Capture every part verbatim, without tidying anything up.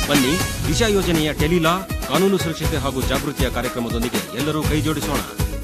ಬನ್ನಿ, ದಿಶಾ ಯೋಜನೆಯ ಟೆಲಿಲಾ ಕಾನೂನು ಸುರಕ್ಷತೆ ಹಾಗೂ ಜಾಗೃತಿಯ ಕಾರ್ಯಕ್ರಮದೊಂದಿಗೆ ಎಲ್ಲರೂ ಕೈಜೋಡಿಸೋಣ.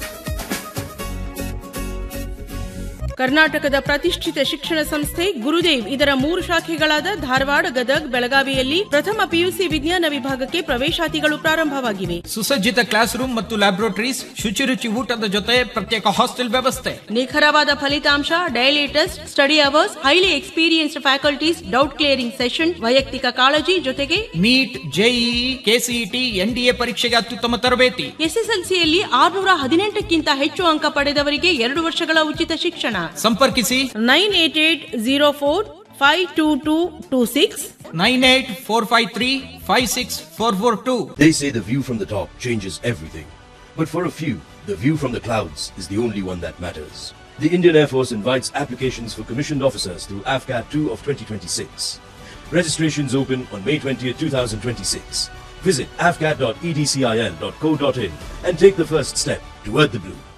ಕರ್ನಾಟಕದ ಪ್ರತಿಷ್ಠಿತ ಶಿಕ್ಷಣ ಸಂಸ್ಥೆ ಗುರುದೇವ್ ಇದರ ಮೂರು ಶಾಖೆಗಳಾದ ಧಾರವಾಡ, ಗದಗ್, ಬೆಳಗಾವಿಯಲ್ಲಿ ಪ್ರಥಮ ಪಿಯುಸಿ ವಿಜ್ಞಾನ ವಿಭಾಗಕ್ಕೆ ಪ್ರವೇಶಾತಿಗಳು ಪ್ರಾರಂಭವಾಗಿವೆ. ಸುಸಜ್ಜಿತ ಕ್ಲಾಸ್ ರೂಮ್ ಮತ್ತು ಲ್ಯಾಬ್ರೋಟರೀಸ್, ಶುಚಿರುಚಿ ಊಟದ ಜೊತೆ ಪ್ರತ್ಯೇಕ ಹಾಸ್ಟೆಲ್ ವ್ಯವಸ್ಥೆ, ನಿಖರವಾದ ಫಲಿತಾಂಶ, daily test, study hours, highly experienced faculties, doubt clearing session, ವೈಯಕ್ತಿಕ ಕಾಳಜಿ ಜೊತೆಗೆ ನೀಟ್, ಜೆಇಇ, ಕೆಸಿಇಟಿ, ಎನ್ಡಿಎ ಪರೀಕ್ಷೆಗೆ ಅತ್ಯುತ್ತಮ ತರಬೇತಿ. ಎಸ್ಎಸ್ಎಲ್ಸಿಯಲ್ಲಿ ಆರ್ನೂರ ಹದಿನೆಂಟಕ್ಕಿಂತ ಹೆಚ್ಚು ಅಂಕ ಪಡೆದವರಿಗೆ ಎರಡು ವರ್ಷಗಳ ಉಚಿತ ಶಿಕ್ಷಣ. ಸಂಪರ್ಕಿಸಿ nine eight eight zero four five two two two six nine eight four five three five six four four two. They say the view from the top changes everything. But for a few, the view from the clouds is the only one that matters. The Indian Air Force invites applications for commissioned officers through A F C A T two of twenty twenty-six. Registrations open on May twentieth, twenty twenty-six. Visit a f c a t dot e d c i l dot co dot in and take the first step toward the blue.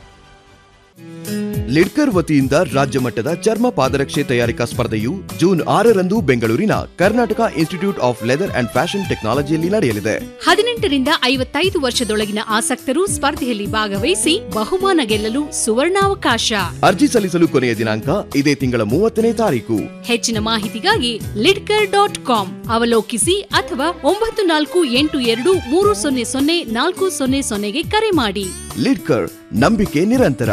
Lidkar ವತಿಯಿಂದ ರಾಜ್ಯ ಮಟ್ಟದ ಚರ್ಮ ಪಾದರಕ್ಷೆ ತಯಾರಿಕಾ ಸ್ಪರ್ಧೆಯು June ಆರರಂದು ಬೆಂಗಳೂರಿನ Karnataka institute of leather and fashion ಟೆಕ್ನಾಲಜಿಯಲ್ಲಿ ನಡೆಯಲಿದೆ. ಹದಿನೆಂಟರಿಂದ ಐವತ್ತೈದು ವರ್ಷದೊಳಗಿನ ಆಸಕ್ತರು ಸ್ಪರ್ಧೆಯಲ್ಲಿ ಭಾಗವಹಿಸಿ ಬಹುಮಾನ ಗೆಲ್ಲಲು ಸುವರ್ಣಾವಕಾಶ. ಅರ್ಜಿ ಸಲ್ಲಿಸಲು ಕೊನೆಯ ದಿನಾಂಕ ಇದೇ ತಿಂಗಳ ಮೂವತ್ತನೇ ತಾರೀಕು. ಹೆಚ್ಚಿನ ಮಾಹಿತಿಗಾಗಿ ಲಿಡ್ಕರ್ ಡಾಟ್ ಕಾಮ್ ಅವಲೋಕಿಸಿ ಅಥವಾ ಒಂಬತ್ತು ನಾಲ್ಕು ಎಂಟು ಎರಡು ಮೂರು ಸೊನ್ನೆ ಸೊನ್ನೆ ನಾಲ್ಕು ಸೊನ್ನೆ ಸೊನ್ನೆಗೆ ಕರೆ ಮಾಡಿ. ಲಿಡ್ಕರ್, ನಂಬಿಕೆ ನಿರಂತರ.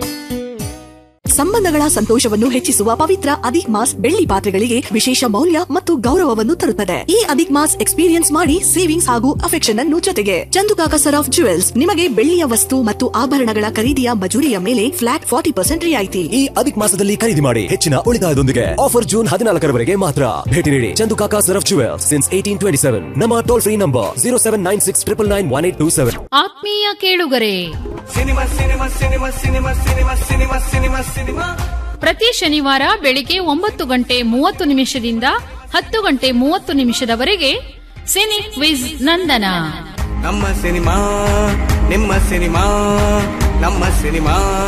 ಸಂಬಂಧಗಳ ಸಂತೋಷವನ್ನು ಹೆಚ್ಚಿಸುವ ಪವಿತ್ರ ಅಧಿಕ್ ಮಾಸ್ ಬೆಳ್ಳಿ ಪಾತ್ರೆಗಳಿಗೆ ವಿಶೇಷ ಮೌಲ್ಯ ಮತ್ತು ಗೌರವವನ್ನು ತರುತ್ತದೆ. ಈ ಅಧಿಕ್ ಮಾಸ್ ಎಕ್ಸ್ಪೀರಿಯನ್ಸ್ ಮಾಡಿ ಸೇವಿಂಗ್ಸ್ ಹಾಗೂ ಅಫೆಕ್ಷನ್ ಅನ್ನು ಜೊತೆಗೆ ಚಂದುಕಾಕ ಸರ್ ಆಫ್ ಜುವೆಲ್ಸ್ ನಿಮಗೆ ಬೆಳ್ಳಿಯ ವಸ್ತು ಮತ್ತು ಆಭರಣಗಳ ಖರೀದಿಯ ಮಜೂರಿಯ ಮೇಲೆ ಫ್ಲಾಟ್ ಫಾರ್ಟಿ ಪರ್ಸೆಂಟ್ ರಿಯಾಯಿತಿ. ಈ ಅಧಿಕ್ ಮಾಸದಲ್ಲಿ ಖರೀದಿ ಮಾಡಿ ಹೆಚ್ಚಿನ ಉಳಿತಾಯದೊಂದಿಗೆ. ಆಫರ್ ಜೂನ್ ಹದಿನಾಲ್ಕರವರೆಗೆ ಮಾತ್ರ. ಭೇಟಿ ನೀಡಿ Chandukaka sir of jewels since eighteen twenty seven. ನಮ್ಮ toll free number zero seven nine six triple nine one eight two seven. ಆತ್ಮೀಯ ಕೇಳುಗರೆ, cinema cinema cinema cinema cinema cinema cinema cinema ಪ್ರತಿ ಶನಿವಾರ ಬೆಳಿಗ್ಗೆ ಒಂಬತ್ತು ಗಂಟೆ ಮೂವತ್ತು ನಿಮಿಷದಿಂದ ಹತ್ತು ಗಂಟೆ ಮೂವತ್ತು ನಿಮಿಷದವರೆಗೆ ಸಿನಿ ಕ್ವಿಜ್ ನಂದನ. ನಮ್ಮ ಸಿನಿಮಾ ನಿಮ್ಮ ಸಿನಿಮಾ ನಮ್ಮ ಸಿನಿಮಾ.